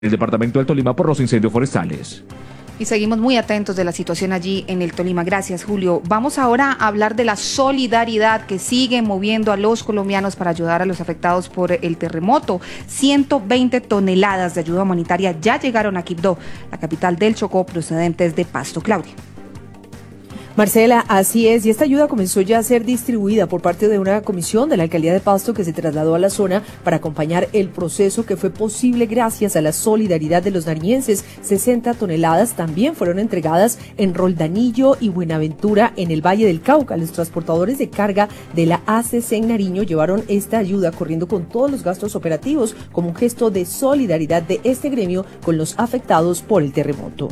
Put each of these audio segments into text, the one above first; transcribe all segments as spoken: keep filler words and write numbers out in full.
el departamento del Tolima por los incendios forestales. Y seguimos muy atentos de la situación allí en el Tolima. Gracias, Julio. Vamos ahora a hablar de la solidaridad que sigue moviendo a los colombianos para ayudar a los afectados por el terremoto. ciento veinte toneladas de ayuda humanitaria ya llegaron a Quibdó, la capital del Chocó, procedentes de Pasto. Claudia. Marcela, así es, y esta ayuda comenzó ya a ser distribuida por parte de una comisión de la Alcaldía de Pasto que se trasladó a la zona para acompañar el proceso que fue posible gracias a la solidaridad de los nariñenses. sesenta toneladas también fueron entregadas en Roldanillo y Buenaventura en el Valle del Cauca. Los transportadores de carga de la A C C en Nariño llevaron esta ayuda corriendo con todos los gastos operativos como un gesto de solidaridad de este gremio con los afectados por el terremoto.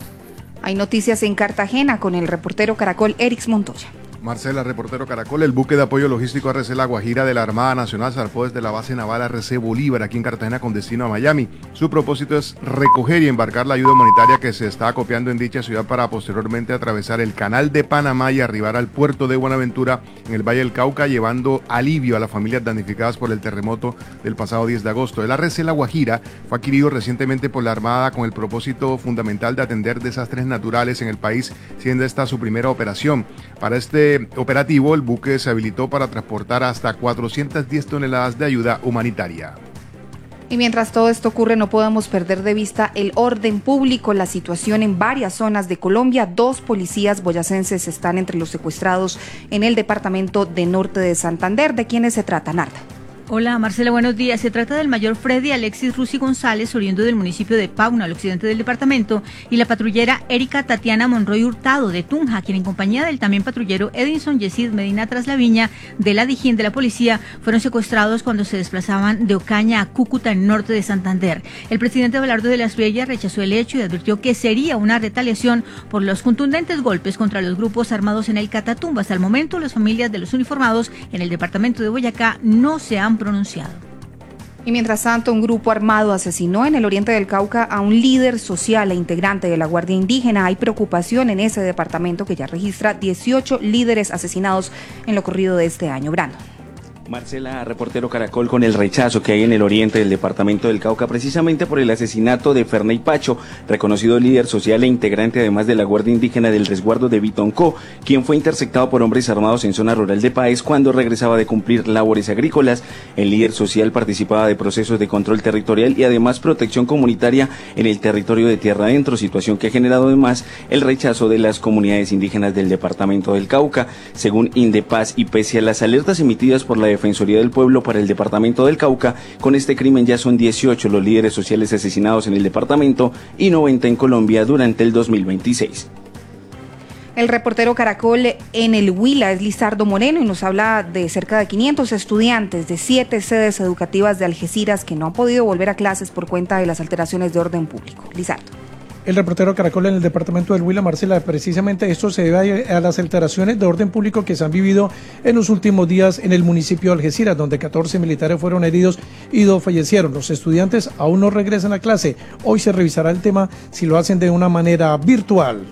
Hay noticias en Cartagena con el reportero Caracol Erix Montoya. Marcela, reportero Caracol, el buque de apoyo logístico R C La Guajira de la Armada Nacional zarpó desde la base naval R C Bolívar aquí en Cartagena con destino a Miami. Su propósito es recoger y embarcar la ayuda humanitaria que se está acopiando en dicha ciudad para posteriormente atravesar el canal de Panamá y arribar al puerto de Buenaventura en el Valle del Cauca, llevando alivio a las familias damnificadas por el terremoto del pasado diez de agosto. El R C La Guajira fue adquirido recientemente por la Armada con el propósito fundamental de atender desastres naturales en el país, siendo esta su primera operación. Para este operativo, el buque se habilitó para transportar hasta cuatrocientas diez toneladas de ayuda humanitaria. Y mientras todo esto ocurre, no podemos perder de vista el orden público, la situación en varias zonas de Colombia. Dos policías boyacenses están entre los secuestrados en el departamento de Norte de Santander. ¿De quiénes se trata, Narda? Hola Marcela, buenos días. Se trata del mayor Freddy Alexis Rusi González, oriundo del municipio de Pauna, al occidente del departamento, y la patrullera Erika Tatiana Monroy Hurtado de Tunja, quien en compañía del también patrullero Edinson Yesid Medina Traslaviña de la Dijín de la policía fueron secuestrados cuando se desplazaban de Ocaña a Cúcuta, en norte de Santander. El presidente Abelardo de la Espriella rechazó el hecho y advirtió que sería una retaliación por los contundentes golpes contra los grupos armados en el Catatumbo. Hasta el momento, las familias de los uniformados en el departamento de Boyacá no se han pronunciado. Y mientras tanto, un grupo armado asesinó en el oriente del Cauca a un líder social e integrante de la Guardia Indígena. Hay preocupación en ese departamento que ya registra dieciocho líderes asesinados en lo corrido de este año. Brando. Marcela, reportero Caracol, con el rechazo que hay en el oriente del departamento del Cauca precisamente por el asesinato de Ferney Pacho, reconocido líder social e integrante además de la Guardia Indígena del Resguardo de Bitoncó, quien fue interceptado por hombres armados en zona rural de Páez cuando regresaba de cumplir labores agrícolas. El líder social participaba de procesos de control territorial y además protección comunitaria en el territorio de Tierra Adentro, situación que ha generado además el rechazo de las comunidades indígenas del departamento del Cauca. Según Indepaz y pese a las alertas emitidas por la Defensoría del Pueblo para el departamento del Cauca, con este crimen ya son dieciocho los líderes sociales asesinados en el departamento y noventa en Colombia durante el dos mil veintiséis. El reportero Caracol en el Huila es Lizardo Moreno y nos habla de cerca de quinientos estudiantes de siete sedes educativas de Algeciras que no han podido volver a clases por cuenta de las alteraciones de orden público. Lizardo. El reportero Caracol en el departamento del Huila, Marcela, precisamente esto se debe a las alteraciones de orden público que se han vivido en los últimos días en el municipio de Algeciras, donde catorce militares fueron heridos y dos fallecieron. Los estudiantes aún no regresan a clase. Hoy se revisará el tema si lo hacen de una manera virtual.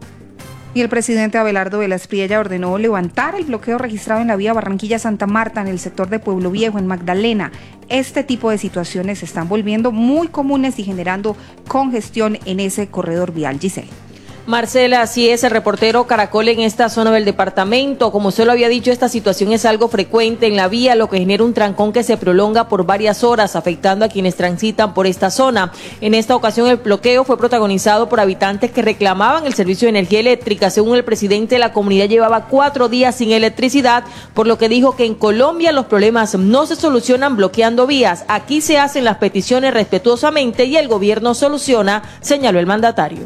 Y el presidente Abelardo de la Espriella ordenó levantar el bloqueo registrado en la vía Barranquilla-Santa Marta en el sector de Pueblo Viejo, en Magdalena. Este tipo de situaciones se están volviendo muy comunes y generando congestión en ese corredor vial. Giselle. Marcela, así es, el reportero Caracol en esta zona del departamento. Como usted lo había dicho, esta situación es algo frecuente en la vía, lo que genera un trancón que se prolonga por varias horas, afectando a quienes transitan por esta zona. En esta ocasión, el bloqueo fue protagonizado por habitantes que reclamaban el servicio de energía eléctrica. Según el presidente, la comunidad llevaba cuatro días sin electricidad, por lo que dijo que en Colombia los problemas no se solucionan bloqueando vías. Aquí se hacen las peticiones respetuosamente y el gobierno soluciona, señaló el mandatario.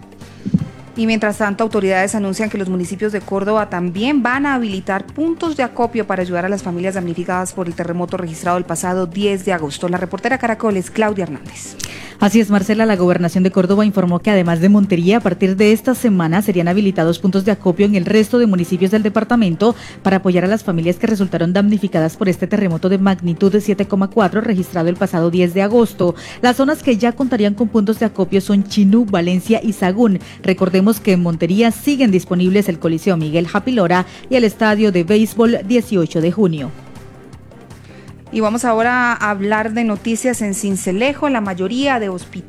Y mientras tanto, autoridades anuncian que los municipios de Córdoba también van a habilitar puntos de acopio para ayudar a las familias damnificadas por el terremoto registrado el pasado diez de agosto. La reportera Caracol es Claudia Hernández. Así es, Marcela, la Gobernación de Córdoba informó que además de Montería, a partir de esta semana serían habilitados puntos de acopio en el resto de municipios del departamento para apoyar a las familias que resultaron damnificadas por este terremoto de magnitud de siete coma cuatro registrado el pasado diez de agosto. Las zonas que ya contarían con puntos de acopio son Chinú, Valencia y Sagún. Recordemos que en Montería siguen disponibles el Coliseo Miguel Japilora y el Estadio de Béisbol dieciocho de junio. Y vamos ahora a hablar de noticias en Sincelejo. La mayoría de hospitales